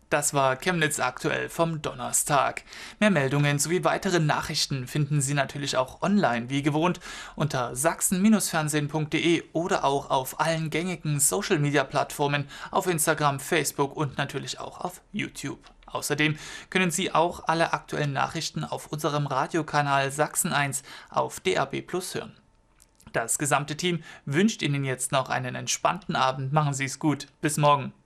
Das war Chemnitz aktuell vom Donnerstag. Mehr Meldungen sowie weitere Nachrichten finden Sie natürlich auch online wie gewohnt unter sachsen-fernsehen.de oder auch auf allen gängigen Social-Media-Plattformen auf Instagram, Facebook und natürlich auch auf YouTube. Außerdem können Sie auch alle aktuellen Nachrichten auf unserem Radiokanal Sachsen 1 auf DAB+ hören. Das gesamte Team wünscht Ihnen jetzt noch einen entspannten Abend. Machen Sie es gut. Bis morgen.